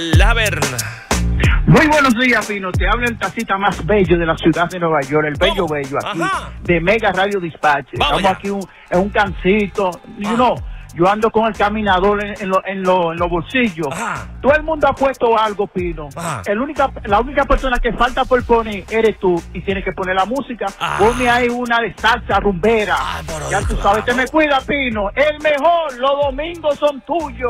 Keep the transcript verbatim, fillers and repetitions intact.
La Verna. Muy buenos días, Pino. Te habla el tacita más bello de la ciudad de Nueva York, el bello ¿Cómo? bello, aquí, Ajá. de Mega Radio Dispatch. Vamos Estamos ya. aquí un, en un cancito. Y Ajá. no, yo ando con el caminador en, en, lo- en, lo- en los bolsillos. Ajá. Todo el mundo ha puesto algo, Pino. Ajá. El única, la única persona que falta por poner eres tú y tienes que poner la música. Ah. Ponme ahí una de salsa rumbera. Ay, pero Ya tú claro. sabes, te me cuida, Pino. El mejor, los domingos son tuyos.